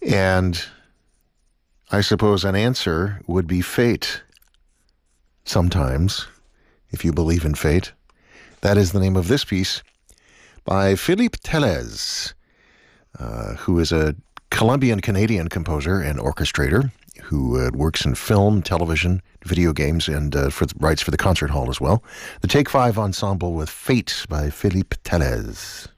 And I suppose an answer would be fate. Sometimes, if you believe in fate. That is the name of this piece by Philippe Telez, who is a Colombian-Canadian composer and orchestrator who works in film, television, video games, and writes for the concert hall as well. The Take 5 Ensemble with Fate by Philippe Telez.